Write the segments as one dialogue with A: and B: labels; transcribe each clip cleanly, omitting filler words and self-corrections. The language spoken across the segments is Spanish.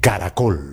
A: Caracol.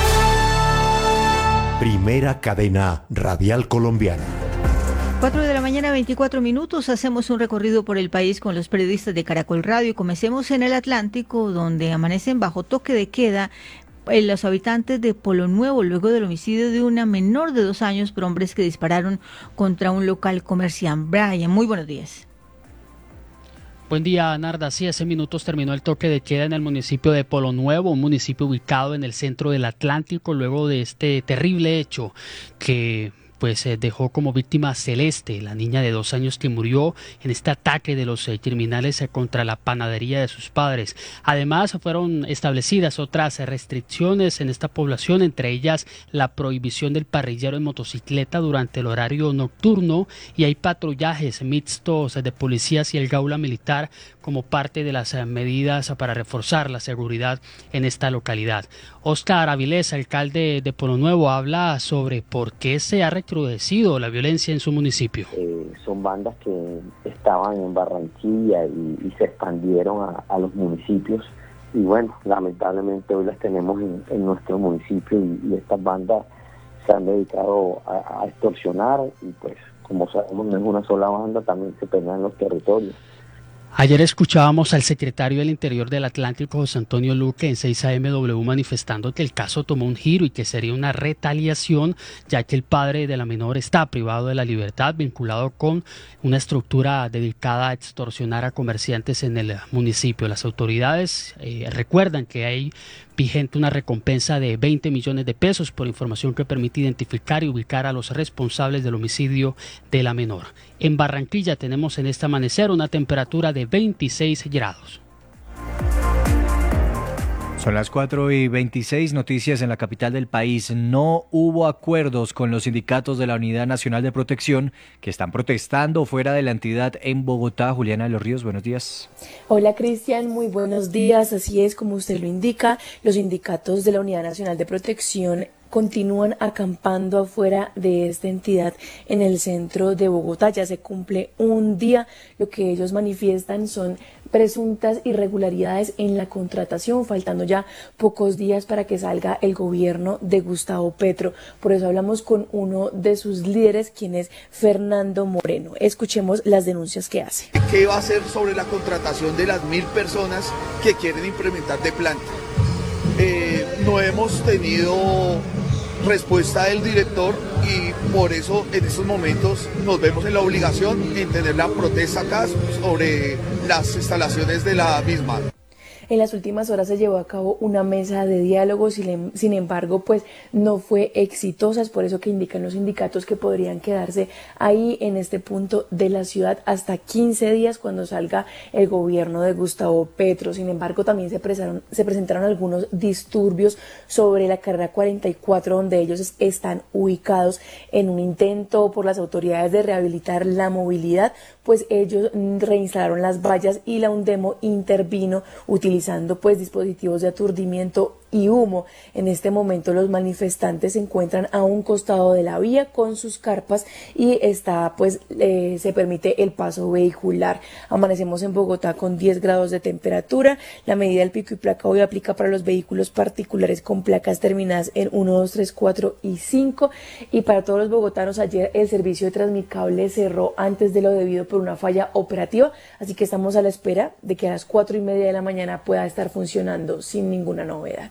A: Primera cadena radial colombiana.
B: 4 de la mañana, 24 minutos. Hacemos un recorrido por el país con los periodistas de Caracol Radio y comencemos en el Atlántico, donde amanecen bajo toque de queda los habitantes de Polo Nuevo, luego del homicidio de una menor de 2 años por hombres que dispararon contra un local comercial. Brian, muy buenos días.
C: Buen día, Narda. Sí, hace minutos terminó el toque de queda en el municipio de Polo Nuevo, un municipio ubicado en el centro del Atlántico, luego de este terrible hecho que dejó como víctima a Celeste, la niña de 2 años que murió en este ataque de los criminales contra la panadería de sus padres. Además, fueron establecidas otras restricciones en esta población, entre ellas la prohibición del parrillero en motocicleta durante el horario nocturno, y hay patrullajes mixtos de policías y el Gaula Militar como parte de las medidas para reforzar la seguridad en esta localidad. Oscar Avilés, alcalde de Polo Nuevo, habla sobre por qué se ha recrudecido la violencia en su municipio.
D: Son bandas que estaban en Barranquilla y se expandieron a los municipios, y bueno, lamentablemente hoy las tenemos en nuestro municipio, y estas bandas se han dedicado a extorsionar, y pues como sabemos no es una sola banda, también se pelean en los territorios.
C: Ayer escuchábamos al secretario del Interior del Atlántico, José Antonio Luque, en 6AMW manifestando que el caso tomó un giro y que sería una retaliación, ya que el padre de la menor está privado de la libertad, vinculado con una estructura dedicada a extorsionar a comerciantes en el municipio. Las autoridades recuerdan que hay vigente una recompensa de 20 millones de pesos por información que permite identificar y ubicar a los responsables del homicidio de la menor. En Barranquilla tenemos en este amanecer una temperatura de 26 grados.
E: Son las 4:26, noticias en la capital del país. No hubo acuerdos con los sindicatos de la Unidad Nacional de Protección que están protestando fuera de la entidad en Bogotá. Juliana de los Ríos, buenos días.
F: Hola Cristian, muy buenos días. Así es, como usted lo indica, los sindicatos de la Unidad Nacional de Protección continúan acampando afuera de esta entidad en el centro de Bogotá. Ya se cumple un día. Lo que ellos manifiestan son presuntas irregularidades en la contratación, faltando ya pocos días para que salga el gobierno de Gustavo Petro. Por eso hablamos con uno de sus líderes, quien es Fernando Moreno. Escuchemos las denuncias que hace.
G: ¿Qué va a hacer sobre la contratación de las 1.000 personas que quieren implementar de planta? No hemos tenido respuesta del director, y por eso en estos momentos nos vemos en la obligación de tener la protesta acá sobre las instalaciones de la misma.
F: En las últimas horas se llevó a cabo una mesa de diálogo, sin embargo, pues no fue exitosa. Es por eso que indican los sindicatos que podrían quedarse ahí en este punto de la ciudad hasta 15 días cuando salga el gobierno de Gustavo Petro. Sin embargo, también se presentaron algunos disturbios sobre la carrera 44, donde ellos están ubicados en un intento por las autoridades de rehabilitar la movilidad, pues ellos reinstalaron las vallas y la Undemo intervino utilizando pues dispositivos de aturdimiento y humo. En este momento los manifestantes se encuentran a un costado de la vía con sus carpas y se permite el paso vehicular. Amanecemos en Bogotá con 10 grados de temperatura. La medida del pico y placa hoy aplica para los vehículos particulares con placas terminadas en 1, 2, 3, 4 y 5. Y para todos los bogotanos, ayer el servicio de Transmicable cerró antes de lo debido por una falla operativa, así que estamos a la espera de que a las 4:30 de la mañana pueda estar funcionando sin ninguna novedad.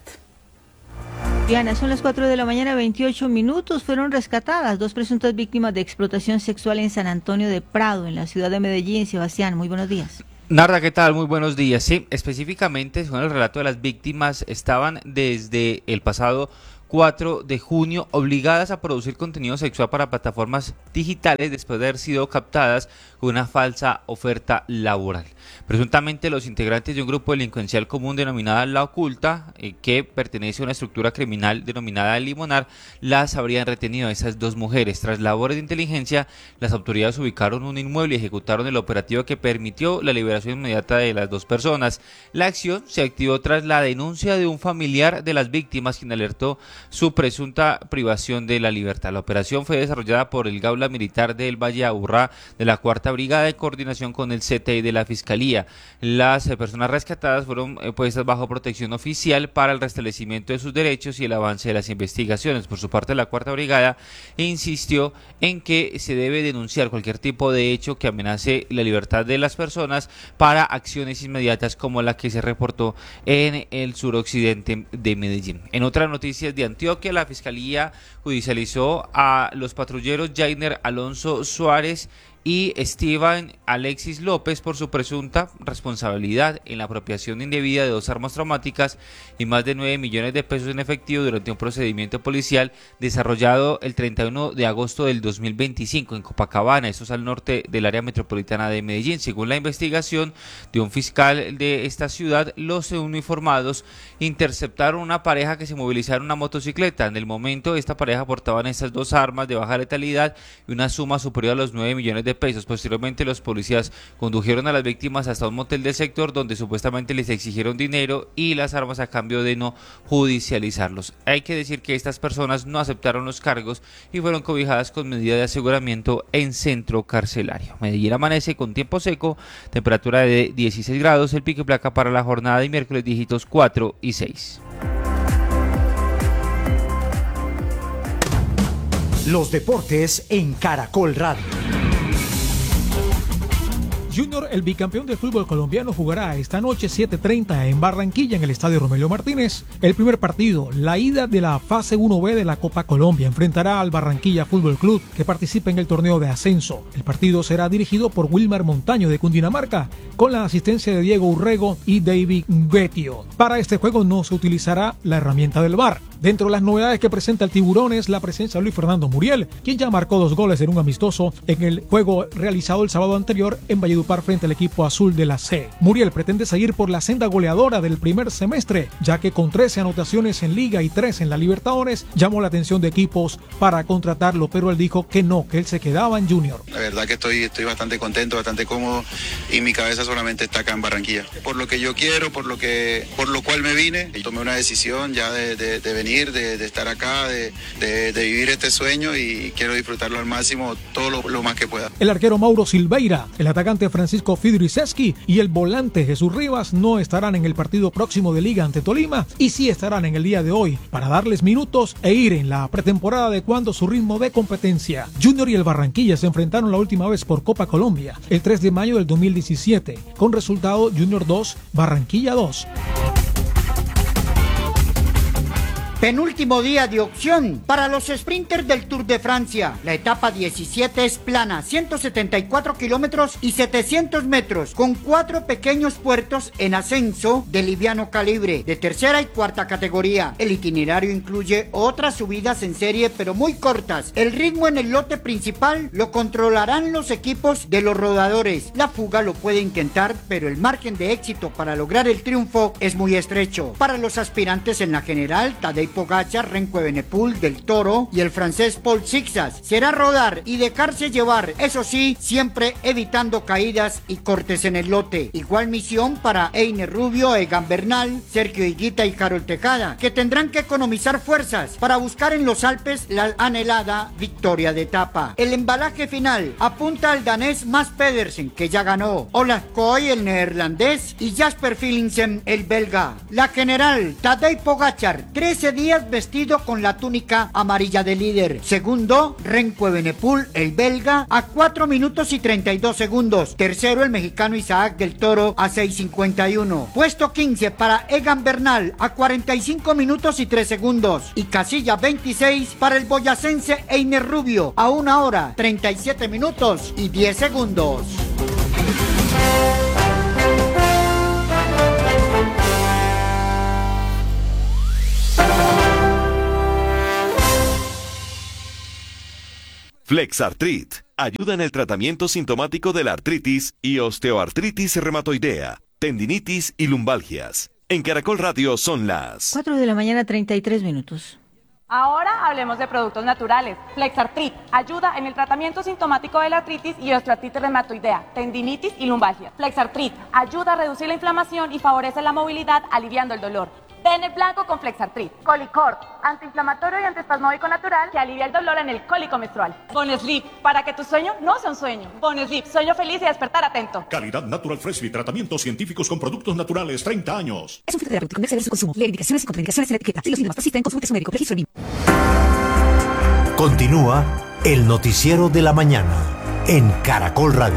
B: Diana, son las 4 de la mañana, 28 minutos. Fueron rescatadas 2 presuntas víctimas de explotación sexual en San Antonio de Prado, en la ciudad de Medellín. Sebastián, muy buenos días.
H: Narda, ¿qué tal? Muy buenos días. Sí, específicamente, según el relato de las víctimas, estaban desde el pasado 4 de junio obligadas a producir contenido sexual para plataformas digitales después de haber sido captadas con una falsa oferta laboral. Presuntamente los integrantes de un grupo delincuencial común denominada La Oculta, que pertenece a una estructura criminal denominada Limonar, las habrían retenido a esas 2 mujeres. Tras labores de inteligencia, las autoridades ubicaron un inmueble y ejecutaron el operativo que permitió la liberación inmediata de las 2 personas. La acción se activó tras la denuncia de un familiar de las víctimas, quien alertó su presunta privación de la libertad. La operación fue desarrollada por el Gaula Militar del Valle de Aburrá de la 4ª Cuarta Brigada en coordinación con el CTI de la Fiscalía. Las personas rescatadas fueron puestas bajo protección oficial para el restablecimiento de sus derechos y el avance de las investigaciones. Por su parte, la Cuarta Brigada insistió en que se debe denunciar cualquier tipo de hecho que amenace la libertad de las personas para acciones inmediatas como la que se reportó en el suroccidente de Medellín. En otras noticias de Antioquia, la Fiscalía judicializó a los patrulleros Jainer Alonso Suárez y Esteban Alexis López por su presunta responsabilidad en la apropiación indebida de 2 armas traumáticas y más de 9 millones de pesos en efectivo durante un procedimiento policial desarrollado el 31 de agosto del 2025 en Copacabana, eso es al norte del área metropolitana de Medellín. Según la investigación de un fiscal de esta ciudad, los uniformados interceptaron una pareja que se movilizaba en una motocicleta. En el momento, esta pareja portaban estas 2 armas de baja letalidad y una suma superior a los 9 millones de pesos. Posteriormente, los policías condujeron a las víctimas hasta un motel del sector donde supuestamente les exigieron dinero y las armas a cambio de no judicializarlos. Hay que decir que estas personas no aceptaron los cargos y fueron cobijadas con medida de aseguramiento en centro carcelario. Medellín amanece con tiempo seco, temperatura de 16 grados, el pico y placa para la jornada de miércoles dígitos 4 y 6.
A: Los deportes en Caracol Radio.
I: Junior, el bicampeón del fútbol colombiano, jugará esta noche 7:30 en Barranquilla, en el estadio Romelio Martínez. El primer partido, la ida de la fase 1B de la Copa Colombia, enfrentará al Barranquilla Fútbol Club, que participa en el torneo de ascenso. El partido será dirigido por Wilmar Montaño de Cundinamarca, con la asistencia de Diego Urrego y David Guetio. Para este juego no se utilizará la herramienta del VAR. Dentro de las novedades que presenta el Tiburón es la presencia de Luis Fernando Muriel, quien ya marcó 2 goles en un amistoso en el juego realizado el sábado anterior en Valledupar frente al equipo azul de la C. Muriel pretende seguir por la senda goleadora del primer semestre, ya que con 13 anotaciones en Liga y 3 en la Libertadores, llamó la atención de equipos para contratarlo, pero él dijo que no, que él se quedaba en Junior.
J: La verdad que estoy bastante contento, bastante cómodo y mi cabeza solamente está acá en Barranquilla. Por lo que yo quiero, por lo cual me vine, y tomé una decisión ya de venir, de estar acá, de vivir este sueño y quiero disfrutarlo al máximo, todo lo más que pueda.
I: El arquero Mauro Silveira, el atacante Francisco Fidriseski y el volante Jesús Rivas no estarán en el partido próximo de Liga ante Tolima y sí estarán en el día de hoy para darles minutos e ir en la pretemporada adecuando su ritmo de competencia. Junior y el Barranquilla se enfrentaron la última vez por Copa Colombia el 3 de mayo del 2017 con resultado Junior 2, Barranquilla 2.
K: Penúltimo día de opción para los sprinters del Tour de Francia. La etapa 17 es plana, 174 kilómetros y 700 metros, con 4 pequeños puertos en ascenso de liviano calibre, de tercera y cuarta categoría. El itinerario incluye otras subidas en serie, pero muy cortas. El ritmo en el lote principal lo controlarán los equipos de los rodadores. La fuga lo puede intentar, pero el margen de éxito para lograr el triunfo es muy estrecho. Para los aspirantes en la general, Tadej Pogačar, Renko Evenepoel del Toro y el francés Paul Sixas, será rodar y dejarse llevar, eso sí, siempre evitando caídas y cortes en el lote. Igual misión para Einer Rubio, Egan Bernal, Sergio Higuita y Harold Tejada, que tendrán que economizar fuerzas para buscar en los Alpes la anhelada victoria de etapa. El embalaje final apunta al danés Mads Pedersen, que ya ganó, Olaf Koy, el neerlandés, y Jasper Philipsen, el belga. La general, Tadej Pogačar, 13 días vestido con la túnica amarilla de líder. Segundo, Renko Evenepoel, el belga, a 4 minutos y 32 segundos. Tercero, el mexicano Isaac del Toro, a 6:51. Puesto 15 para Egan Bernal, a 45 minutos y 3 segundos. Y casilla 26 para el boyacense Einer Rubio, a 1 hora, 37 minutos y 10 segundos.
L: Flexartrit ayuda en el tratamiento sintomático de la artritis y osteoartritis reumatoidea, tendinitis y lumbalgias. En Caracol Radio son las
B: 4 de la mañana, 33 minutos.
M: Ahora hablemos de productos naturales. Flexartrit ayuda en el tratamiento sintomático de la artritis y osteoartritis reumatoidea, tendinitis y lumbalgia. Flexartrit ayuda a reducir la inflamación y favorece la movilidad, aliviando el dolor. Dene blanco con Flexartrit. Colicort, antiinflamatorio y antiespasmódico natural que alivia el dolor en el cólico menstrual. Boneslip, para que tu sueño no sea un sueño. Boneslip, sueño feliz y despertar atento.
N: Calidad Natural Freshly, tratamientos científicos con productos naturales, 30 años.
O: Es un fitoterapéutico, no exceder su consumo. Lee indicaciones y contraindicaciones en la etiqueta. Si los síntomas persisten, consulte a su médico. Registro BIM.
A: Continúa el noticiero de la mañana en Caracol Radio.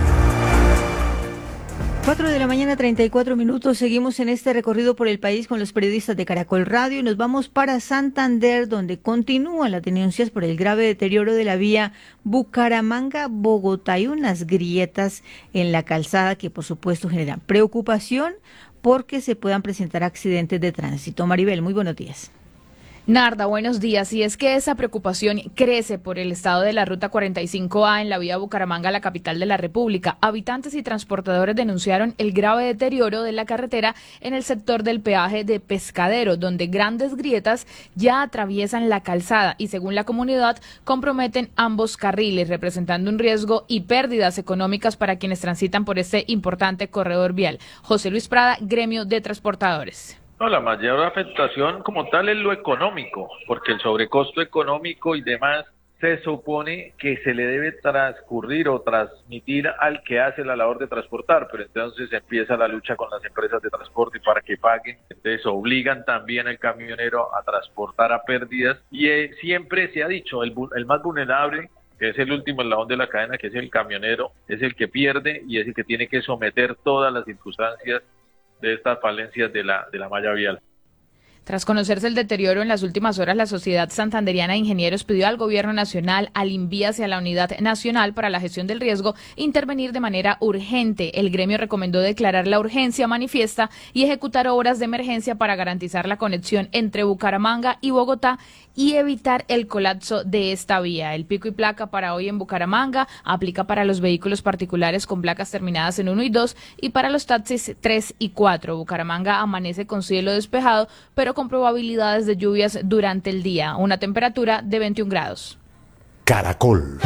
B: 4 de la mañana, 34 minutos. Seguimos en este recorrido por el país con los periodistas de Caracol Radio y nos vamos para Santander, donde continúan las denuncias por el grave deterioro de la vía Bucaramanga-Bogotá. Hay unas grietas en la calzada que, por supuesto, generan preocupación porque se puedan presentar accidentes de tránsito. Maribel, muy buenos días.
P: Narda, buenos días. Y es que esa preocupación crece por el estado de la ruta 45A en la vía Bucaramanga, la capital de la República. Habitantes y transportadores denunciaron el grave deterioro de la carretera en el sector del peaje de Pescadero, donde grandes grietas ya atraviesan la calzada y, según la comunidad, comprometen ambos carriles, representando un riesgo y pérdidas económicas para quienes transitan por este importante corredor vial. José Luis Prada, Gremio de Transportadores.
Q: No, la mayor afectación como tal es lo económico, porque el sobrecosto económico y demás se supone que se le debe transcurrir o transmitir al que hace la labor de transportar, pero entonces empieza la lucha con las empresas de transporte para que paguen, entonces obligan también al camionero a transportar a pérdidas y siempre se ha dicho, el más vulnerable, que es el último eslabón de la cadena, que es el camionero, es el que pierde y es el que tiene que someter todas las circunstancias de estas falencias de la malla vial.
P: Tras conocerse el deterioro en las últimas horas, la Sociedad Santanderiana de Ingenieros pidió al Gobierno Nacional, al INVIAS y a la Unidad Nacional para la Gestión del Riesgo intervenir de manera urgente. El gremio recomendó declarar la urgencia manifiesta y ejecutar obras de emergencia para garantizar la conexión entre Bucaramanga y Bogotá y evitar el colapso de esta vía. El pico y placa para hoy en Bucaramanga aplica para los vehículos particulares con placas terminadas en 1 y 2 y para los taxis 3 y 4. Bucaramanga amanece con cielo despejado, pero con probabilidades de lluvias durante el día. Una temperatura de 21 grados.
A: Caracol.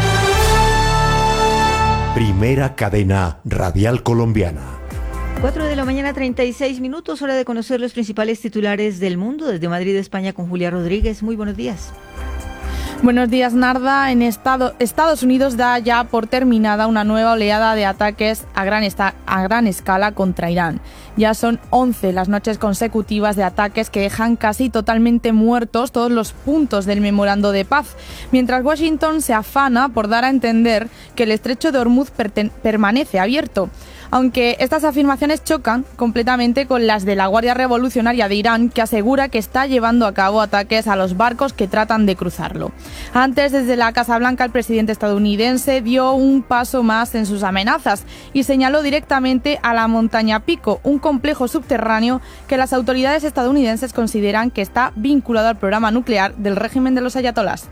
A: Primera cadena radial colombiana.
B: 4 de la mañana, 36 minutos, hora de conocer los principales titulares del mundo. Desde Madrid, España, con Julia Rodríguez. Muy buenos días.
R: Buenos días, Narda. En Estados Unidos da ya por terminada una nueva oleada de ataques a gran escala contra Irán. Ya son 11 las noches consecutivas de ataques que dejan casi totalmente muertos todos los puntos del memorando de paz, mientras Washington se afana por dar a entender que el estrecho de Hormuz permanece abierto. Aunque estas afirmaciones chocan completamente con las de la Guardia Revolucionaria de Irán, que asegura que está llevando a cabo ataques a los barcos que tratan de cruzarlo. Antes, desde la Casa Blanca, el presidente estadounidense dio un paso más en sus amenazas y señaló directamente a la montaña Pico, un complejo subterráneo que las autoridades estadounidenses consideran que está vinculado al programa nuclear del régimen de los ayatolás.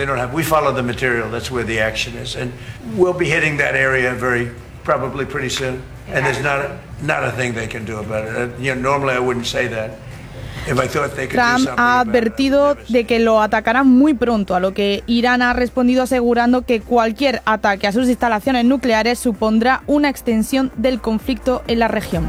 S: Probably pretty soon, and there's not a thing they can do about it. Normally I wouldn't say that.
R: Trump ha advertido de que lo atacarán muy pronto, a lo que Irán ha respondido asegurando que cualquier ataque a sus instalaciones nucleares supondrá una extensión del conflicto en la región.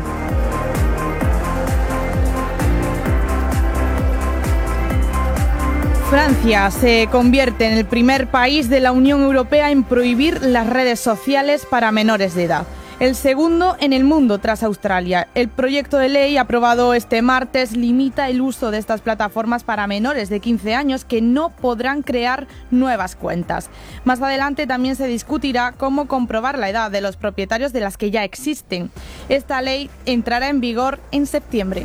R: Francia se convierte en el primer país de la Unión Europea en prohibir las redes sociales para menores de edad. El segundo en el mundo tras Australia. El proyecto de ley aprobado este martes limita el uso de estas plataformas para menores de 15 años que no podrán crear nuevas cuentas. Más adelante también se discutirá cómo comprobar la edad de los propietarios de las que ya existen. Esta ley entrará en vigor en septiembre.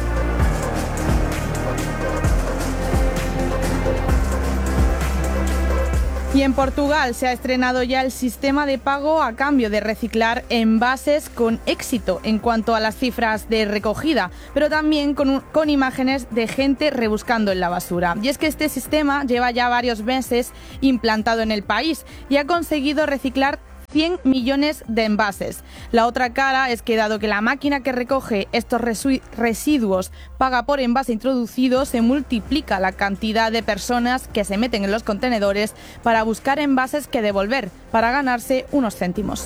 R: Y en Portugal se ha estrenado ya el sistema de pago a cambio de reciclar envases con éxito en cuanto a las cifras de recogida, pero también con imágenes de gente rebuscando en la basura. Y es que este sistema lleva ya varios meses implantado en el país y ha conseguido reciclar 100 millones de envases. La otra cara es que, dado que la máquina que recoge estos residuos paga por envase introducido, se multiplica la cantidad de personas que se meten en los contenedores para buscar envases que devolver, para ganarse unos céntimos.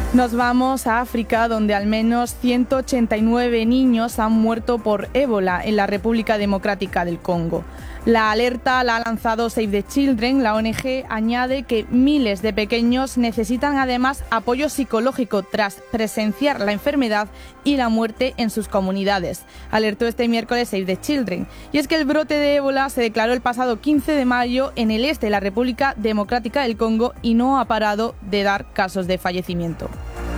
R: Nos vamos a África, donde al menos 189 niños han muerto por ébola en la República Democrática del Congo. La alerta la ha lanzado Save the Children. La ONG añade que miles de pequeños necesitan además apoyo psicológico tras presenciar la enfermedad y la muerte en sus comunidades. Alertó este miércoles Save the Children. Y es que el brote de ébola se declaró el pasado 15 de mayo en el este de la República Democrática del Congo y no ha parado de dar casos de fallecimiento.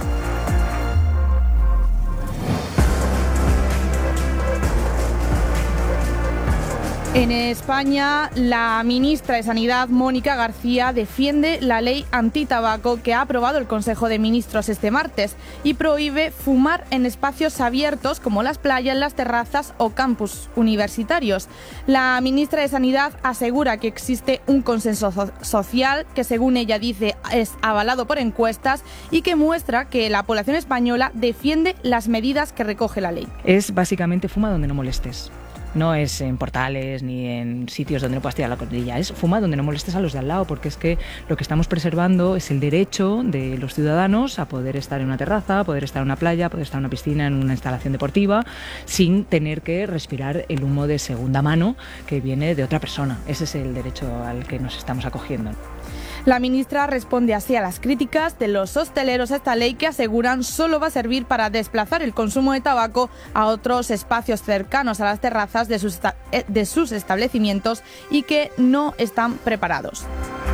R: En España, la ministra de Sanidad, Mónica García, defiende la ley antitabaco que ha aprobado el Consejo de Ministros este martes y prohíbe fumar en espacios abiertos como las playas, las terrazas o campus universitarios. La ministra de Sanidad asegura que existe un consenso social que, según ella dice, es avalado por encuestas y que muestra que la población española defiende las medidas que recoge la ley.
T: Es básicamente fuma donde no molestes. No es en portales ni en sitios donde no puedas tirar la colilla, es fuma donde no molestes a los de al lado, porque es que lo que estamos preservando es el derecho de los ciudadanos a poder estar en una terraza, a poder estar en una playa, a poder estar en una piscina, en una instalación deportiva, sin tener que respirar el humo de segunda mano que viene de otra persona. Ese es el derecho al que nos estamos acogiendo.
R: La ministra responde así a las críticas de los hosteleros a esta ley que aseguran solo va a servir para desplazar el consumo de tabaco a otros espacios cercanos a las terrazas de sus establecimientos y que no están preparados.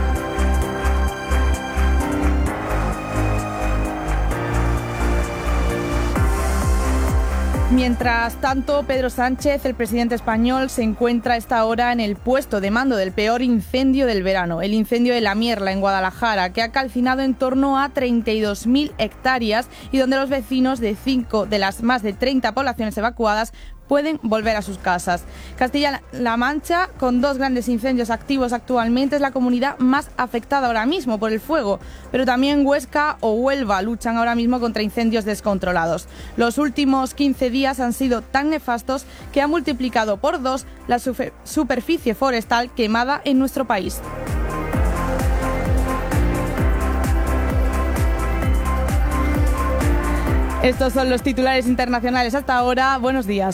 R: Mientras tanto, Pedro Sánchez, el presidente español, se encuentra a esta hora en el puesto de mando del peor incendio del verano, el incendio de La Mierla, en Guadalajara, que ha calcinado en torno a 32.000 hectáreas y donde los vecinos de 5 de las más de 30 poblaciones evacuadas pueden volver a sus casas. Castilla-La Mancha, con 2 grandes incendios activos actualmente, es la comunidad más afectada ahora mismo por el fuego, pero también Huesca o Huelva luchan ahora mismo contra incendios descontrolados. Los últimos 15 días han sido tan nefastos que ha multiplicado por 2 la superficie forestal quemada en nuestro país. Estos son los titulares internacionales hasta ahora. Buenos días.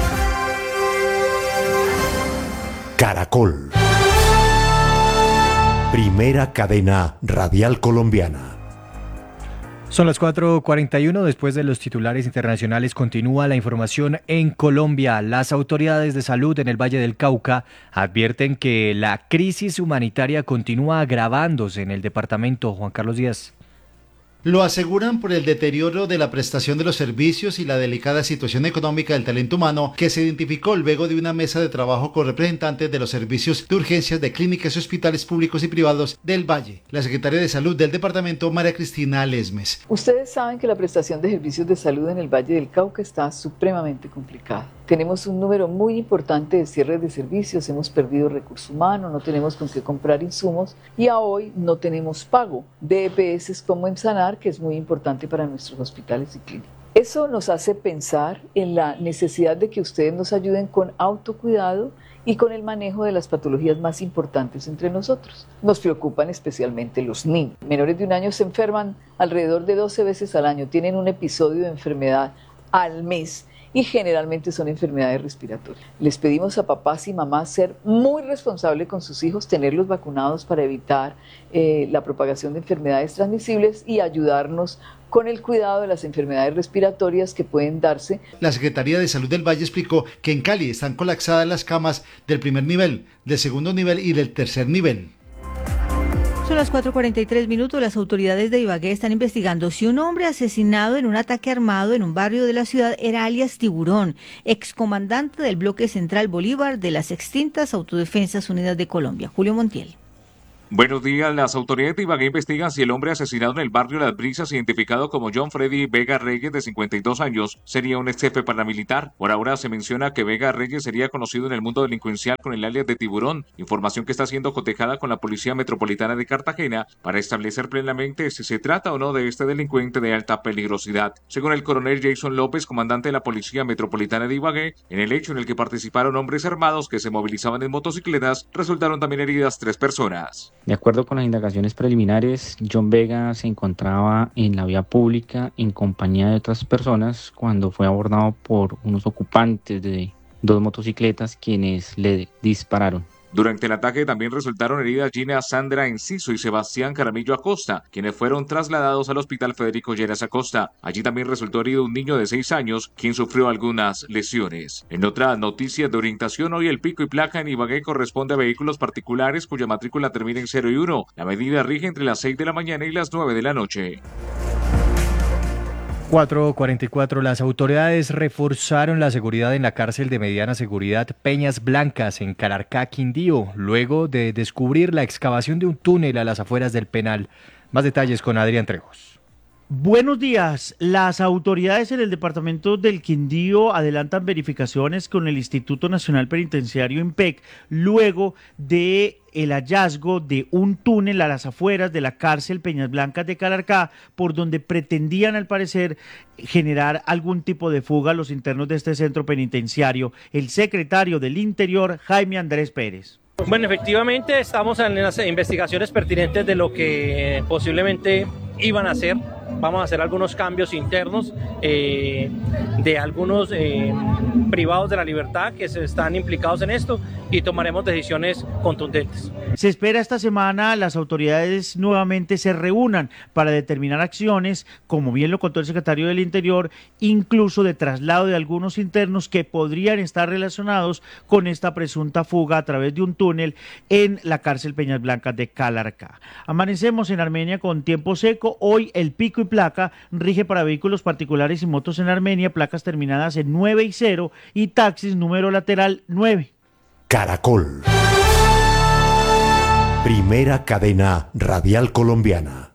A: Caracol. Primera cadena radial colombiana.
E: Son las 4:41. Después de los titulares internacionales continúa la información en Colombia. Las autoridades de salud en el Valle del Cauca advierten que la crisis humanitaria continúa agravándose en el departamento. Juan Carlos Díaz.
U: Lo aseguran por el deterioro de la prestación de los servicios y la delicada situación económica del talento humano que se identificó luego de una mesa de trabajo con representantes de los servicios de urgencias de clínicas y hospitales públicos y privados del Valle. La secretaria de Salud del departamento, María Cristina Lesmes.
V: Ustedes saben que la prestación de servicios de salud en el Valle del Cauca está supremamente complicada. Tenemos un número muy importante de cierres de servicios, hemos perdido recurso humano, no tenemos con qué comprar insumos y a hoy no tenemos pago de EPS como en Sanar, que es muy importante para nuestros hospitales y clínicas. Eso nos hace pensar en la necesidad de que ustedes nos ayuden con autocuidado y con el manejo de las patologías más importantes entre nosotros. Nos preocupan especialmente los niños. Menores de 1 año se enferman alrededor de 12 veces al año, tienen un episodio de enfermedad al mes y generalmente son enfermedades respiratorias. Les pedimos a papás y mamás ser muy responsables con sus hijos, tenerlos vacunados para evitar la propagación de enfermedades transmisibles y ayudarnos con el cuidado de las enfermedades respiratorias que pueden darse.
U: La Secretaría de Salud del Valle explicó que en Cali están colapsadas las camas del primer nivel, del segundo nivel y del tercer nivel.
B: Son las 4:43. Las autoridades de Ibagué están investigando si un hombre asesinado en un ataque armado en un barrio de la ciudad era alias Tiburón, excomandante del bloque central Bolívar de las extintas Autodefensas Unidas de Colombia. Julio Montiel.
W: Buenos días. Las autoridades de Ibagué investigan si el hombre asesinado en el barrio Las Brisas, identificado como John Freddy Vega Reyes, de 52 años, sería un ex jefe paramilitar. Por ahora se menciona que Vega Reyes sería conocido en el mundo delincuencial con el alias de Tiburón, información que está siendo cotejada con la Policía Metropolitana de Cartagena para establecer plenamente si se trata o no de este delincuente de alta peligrosidad. Según el coronel Jason López, comandante de la Policía Metropolitana de Ibagué, en el hecho en el que participaron hombres armados que se movilizaban en motocicletas, resultaron también heridas 3 personas.
C: De acuerdo con las indagaciones preliminares, John Vega se encontraba en la vía pública en compañía de otras personas cuando fue abordado por unos ocupantes de 2 motocicletas quienes le dispararon.
W: Durante el ataque también resultaron heridas Gina Sandra Enciso y Sebastián Caramillo Acosta, quienes fueron trasladados al Hospital Federico Lleras Acosta. Allí también resultó herido un niño de 6 años, quien sufrió algunas lesiones. En otra noticia de orientación, hoy el pico y placa en Ibagué corresponde a vehículos particulares cuya matrícula termina en 0 y 1. La medida rige entre las 6 de la mañana y las 9 de la noche.
E: 4:44. Las autoridades reforzaron la seguridad en la cárcel de mediana seguridad Peñas Blancas en Calarcá, Quindío, luego de descubrir la excavación de un túnel a las afueras del penal. Más detalles con Adrián Trejos.
D: Buenos días. Las autoridades en el departamento del Quindío adelantan verificaciones con el Instituto Nacional Penitenciario INPEC luego de el hallazgo de un túnel a las afueras de la cárcel Peñas Blancas de Calarcá, por donde pretendían al parecer generar algún tipo de fuga a los internos de este centro penitenciario. El secretario del Interior, Jaime Andrés Pérez.
G: Bueno, efectivamente estamos en las investigaciones pertinentes de lo que posiblemente iban a hacer. Vamos a hacer algunos cambios internos de algunos privados de la libertad que se están implicados en esto y tomaremos decisiones contundentes.
D: Se espera esta semana las autoridades nuevamente se reúnan para determinar acciones, como bien lo contó el secretario del Interior, incluso de traslado de algunos internos que podrían estar relacionados con esta presunta fuga a través de un túnel en la cárcel Peñas Blancas de Calarcá. Amanecemos en Armenia con tiempo seco. Hoy el pico y placa rige para vehículos particulares y motos en Armenia, placas terminadas en 9 y 0 y taxis número lateral 9.
A: Caracol. Primera cadena radial colombiana.